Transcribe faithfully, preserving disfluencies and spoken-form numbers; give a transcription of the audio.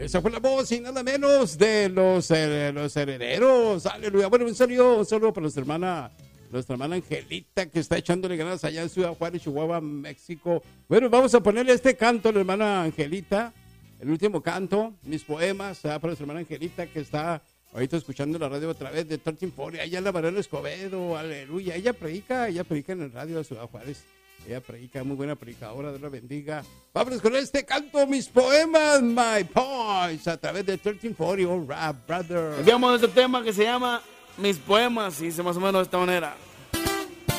Esa fue la voz y nada menos de los, eh, los herederos. Aleluya. Bueno, un saludo, un saludo para nuestra hermana, nuestra hermana Angelita, que está echándole ganas allá en Ciudad Juárez, Chihuahua, México. Bueno, vamos a ponerle este canto a la hermana Angelita, el último canto, mis poemas, ah, para nuestra hermana Angelita, que está ahorita escuchando la radio otra vez de trece cuarenta, allá en la Mariana Escobedo, aleluya. Ella predica, ella predica en el radio de Ciudad Juárez. Ella predica, muy buena predicadora, Dios la bendiga. Vámonos con este canto, mis poemas, my poems, a través de trece cuarenta, all right, brother. Digamos este tema que se llama Mis poemas, y dice más o menos de esta manera.